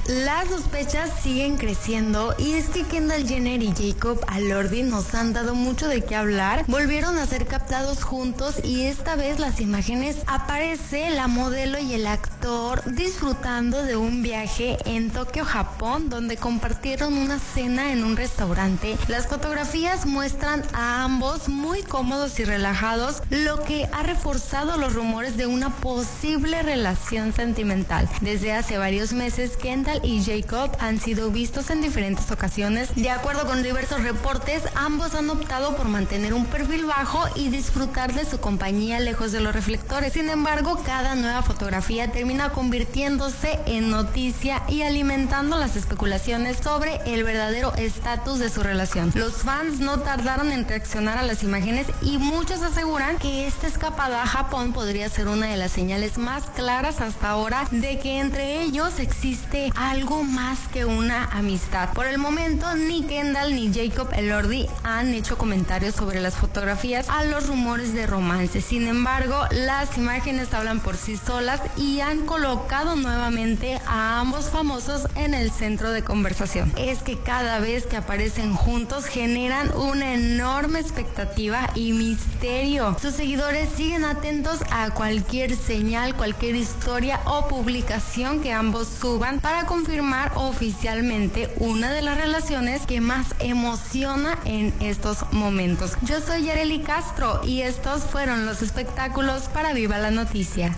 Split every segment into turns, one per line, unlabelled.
Las sospechas siguen creciendo y es que Kendall Jenner y Jacob Elordi nos han dado mucho de qué hablar. Volvieron a ser captados juntos y esta vez las imágenes aparece la modelo y el actor disfrutando de un viaje en Tokio, Japón, donde compartieron una cena en un restaurante. Las fotografías muestran a ambos muy cómodos y relajados, lo que ha reforzado los rumores de una posible relación sentimental. Desde hace varios meses, Kendall y Jacob han sido vistos en diferentes ocasiones. De acuerdo con diversos reportes, ambos han optado por mantener un perfil bajo y disfrutar de su compañía lejos de los reflectores. Sin embargo, cada nueva fotografía termina convirtiéndose en noticia y alimentando las especulaciones sobre el verdadero estatus de su relación. Los fans no tardaron en reaccionar a las imágenes y muchos aseguran que esta escapada a Japón podría ser una de las señales más claras hasta ahora de que entre ellos existe algo más que una amistad. Por el momento, ni Kendall ni Jacob Elordi han hecho comentarios sobre las fotografías a los rumores de romance. Sin embargo, las imágenes hablan por sí solas y han colocado nuevamente a ambos famosos en el centro de conversación. Es que cada vez que aparecen juntos generan una enorme expectativa y misterio. Sus seguidores siguen atentos a cualquier señal, cualquier historia o publicación que ambos suban para confirmar oficialmente una de las relaciones que más emociona en estos momentos. Yo soy Yareli Castro y estos fueron los espectáculos para Viva la Noticia.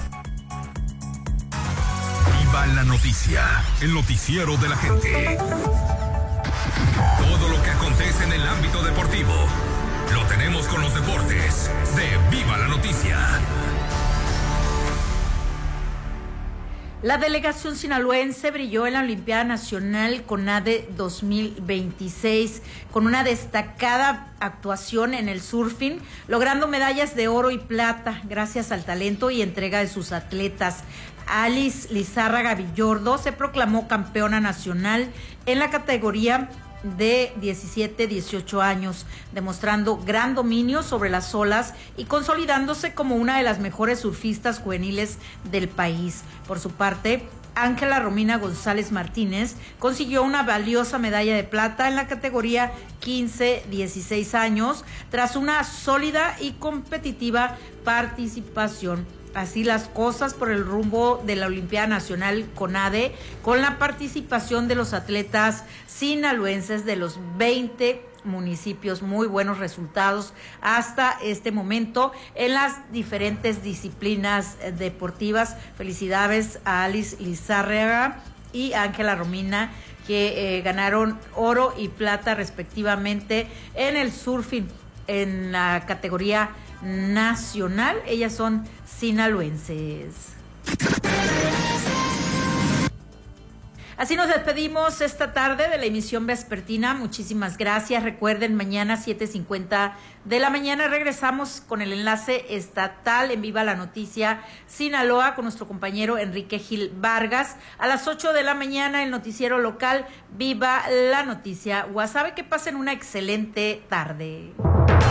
Viva la Noticia, el noticiero de la gente. Todo lo que acontece en el ámbito deportivo lo tenemos con los deportes de Viva la Noticia.
La delegación sinaloense brilló en la Olimpiada Nacional CONADE 2026 con una destacada actuación en el surfing, logrando medallas de oro y plata gracias al talento y entrega de sus atletas. Alice Lizárraga Villordo se proclamó campeona nacional en la categoría de 17-18 años, demostrando gran dominio sobre las olas y consolidándose como una de las mejores surfistas juveniles del país. Por su parte, Ángela Romina González Martínez consiguió una valiosa medalla de plata en la categoría 15-16 años tras una sólida y competitiva participación. Así las cosas por el rumbo de la Olimpiada Nacional CONADE, con la participación de los atletas sinaloenses de los 20 municipios. Muy buenos resultados hasta este momento en las diferentes disciplinas deportivas. Felicidades a Alice Lizárraga y Ángela Romina, que ganaron oro y plata respectivamente en el surfing en la categoría nacional. Ellas son sinaloenses. Así nos despedimos esta tarde de la emisión vespertina. Muchísimas gracias. Recuerden, mañana 7:50 de la mañana regresamos con el enlace estatal en Viva la Noticia Sinaloa con nuestro compañero Enrique Gil Vargas. A las 8 de la mañana el noticiero local Viva la Noticia Guasave. Que pasen una excelente tarde.